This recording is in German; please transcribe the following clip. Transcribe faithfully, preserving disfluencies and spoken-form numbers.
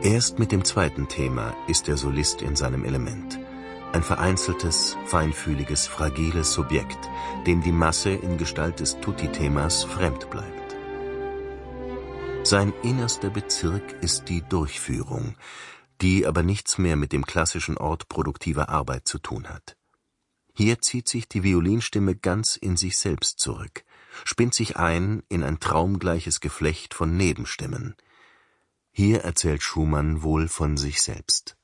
Erst mit dem zweiten Thema ist der Solist in seinem Element. Ein vereinzeltes, feinfühliges, fragiles Subjekt, dem die Masse in Gestalt des Tutti-Themas fremd bleibt. Sein innerster Bezirk ist die Durchführung, die aber nichts mehr mit dem klassischen Ort produktiver Arbeit zu tun hat. Hier zieht sich die Violinstimme ganz in sich selbst zurück, spinnt sich ein in ein traumgleiches Geflecht von Nebenstimmen. Hier erzählt Schumann wohl von sich selbst.